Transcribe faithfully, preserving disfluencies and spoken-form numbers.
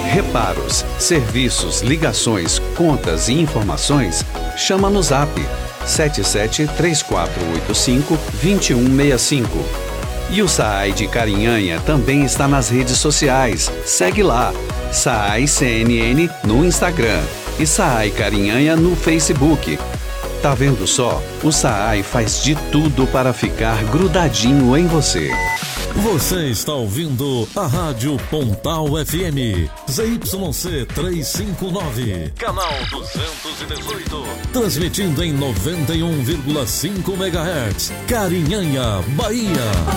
Reparos, serviços, ligações, contas e informações, chama no Zap sete sete três quatro oito cinco dois um seis cinco. E o SAAI de Carinhanha também está nas redes sociais. Segue lá, SAAI C N N no Instagram e SAAI Carinhanha no Facebook. Tá vendo só? O SAAI faz de tudo para ficar grudadinho em você. Você está ouvindo a Rádio Pontal F M, Z Y C trezentos e cinquenta e nove, canal duzentos e dezoito, transmitindo em noventa e um vírgula cinco megahertz, Carinhanha, Bahia.